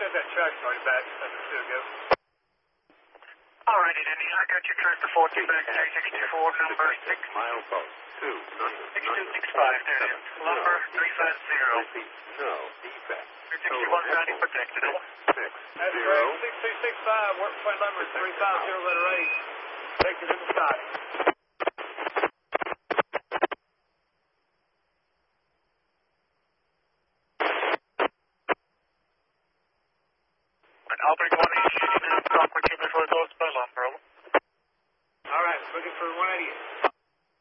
said that track started back a second or two ago. Alrighty, Denny. I got your tractor 14 back 364, number 6. Milepost 6265, there it is. Lumber 350. No defect. 361 sounding protected. That's correct. 6265, work point number 350, letter 8. Take it in the side. I'll bring 180 now. Talk with you before it goes by lumber. All right, looking for 180.